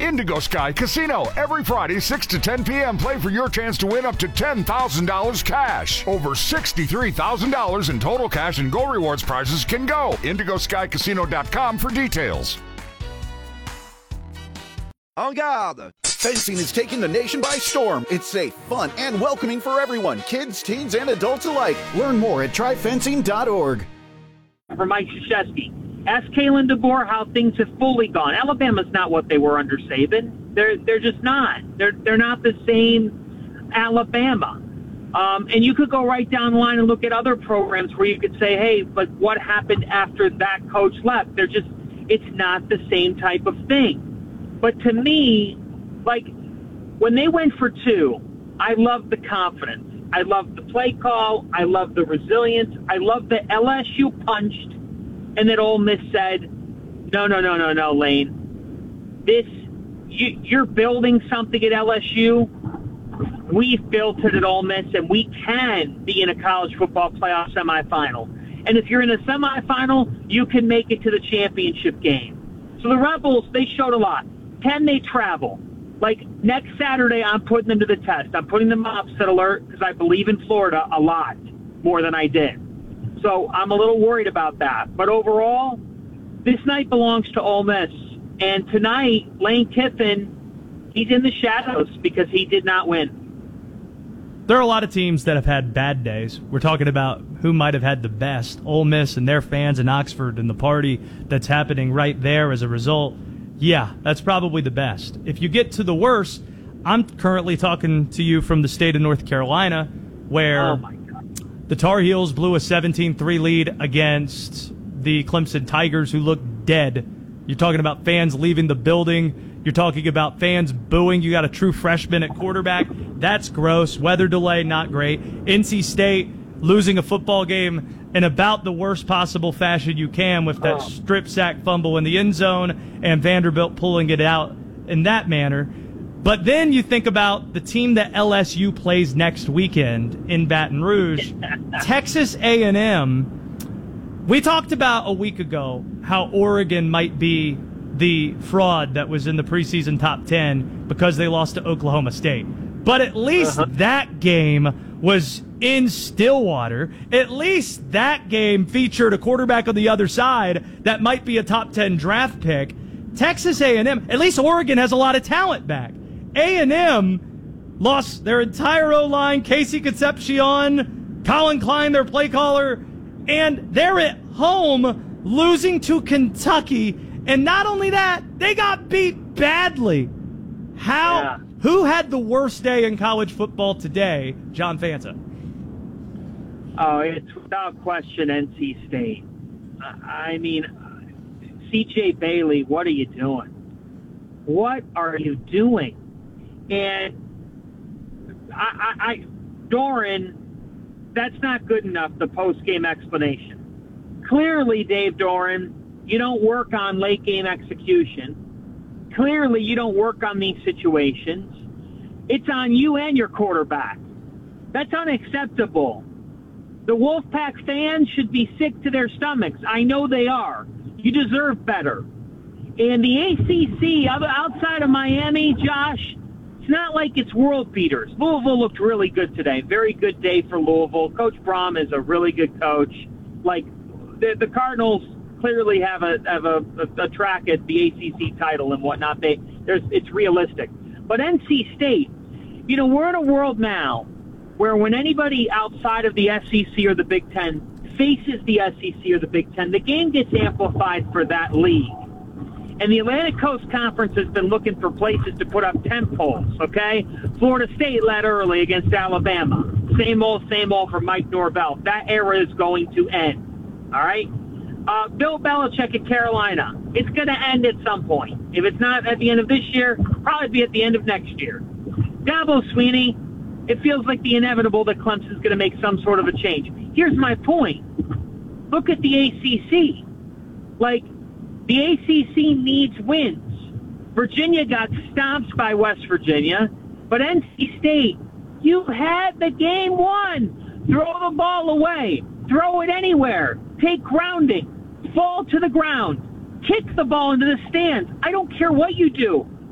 Indigo Sky Casino. Every Friday, 6 to 10 p.m., play for your chance to win up to $10,000 cash. Over $63,000 in total cash and Go Rewards prizes can go. IndigoSkyCasino.com for details. En garde! Fencing is taking the nation by storm. It's safe, fun, and welcoming for everyone, kids, teens, and adults alike. Learn more at tryfencing.org. For Mike Krzyzewski, ask Kalen DeBoer how things have fully gone. Alabama's not what they were under Saban. They're just not. They're not the same Alabama. And you could go right down the line and look at other programs where you could say, hey, but what happened after that coach left? It's not the same type of thing. But to me, like, when they went for two, I loved the confidence. I loved the play call. I loved the resilience. I loved that LSU punched and that Ole Miss said, no, Lane. You're building something at LSU. We've built it at Ole Miss, and we can be in a college football playoff semifinal. And if you're in a semifinal, you can make it to the championship game. So the Rebels, they showed a lot. Can they travel? Like, next Saturday, I'm putting them to the test. I'm putting them on upset alert because I believe in Florida a lot more than I did. So I'm a little worried about that. But overall, this night belongs to Ole Miss. And tonight, Lane Kiffin, he's in the shadows because he did not win. There are a lot of teams that have had bad days. We're talking about who might have had the best. Ole Miss and their fans in Oxford and the party that's happening right there as a result. Yeah, that's probably the best. If you get to the worst, I'm currently talking to you from the state of North Carolina, where the Tar Heels blew a 17-3 lead against the Clemson Tigers, who looked dead. You're talking about fans leaving the building. You're talking about fans booing. You got a true freshman at quarterback. That's gross. Weather delay, not great. NC State losing a football game in about the worst possible fashion you can with that strip sack fumble in the end zone and Vanderbilt pulling it out in that manner. But then you think about the team that LSU plays next weekend in Baton Rouge, Texas A&M. We talked about a week ago how Oregon might be the fraud that was in the preseason top 10 because they lost to Oklahoma State. But at least that game was in Stillwater. At least that game featured a quarterback on the other side that might be a top 10 draft pick. Texas A&M, at least Oregon has a lot of talent back. A&M lost their entire O-line, Casey Concepcion, Colin Klein, their play caller, and they're at home losing to Kentucky. And not only that, they got beat badly. Who had the worst day in college football today? John Fanta. Oh, it's without question NC State. I mean, C.J. Bailey, what are you doing? What are you doing? And Doran, that's not good enough, the post-game explanation. Clearly, Dave Doran, you don't work on late-game execution. Clearly, you don't work on these situations. It's on you and your quarterback. That's unacceptable. The Wolfpack fans should be sick to their stomachs. I know they are. You deserve better. And the ACC, outside of Miami, Josh, it's not like it's world beaters. Louisville looked really good today. Very good day for Louisville. Coach Braum is a really good coach. Like, the Cardinals clearly have a track at the ACC title and whatnot. It's realistic. But NC State, we're in a world now where when anybody outside of the SEC or the Big Ten faces the SEC or the Big Ten, the game gets amplified for that league. And the Atlantic Coast Conference has been looking for places to put up tent poles, okay? Florida State led early against Alabama. Same old for Mike Norvell. That era is going to end, all right? Bill Belichick at Carolina. It's going to end at some point. If it's not at the end of this year, probably be at the end of next year. Dabo Swinney, it feels like the inevitable that Clemson's going to make some sort of a change. Here's my point. Look at the ACC. Like, the ACC needs wins. Virginia got stomped by West Virginia, but NC State, you had the game won. Throw the ball away. Throw it anywhere. Take grounding. Fall to the ground. Kick the ball into the stands. I don't care what you do.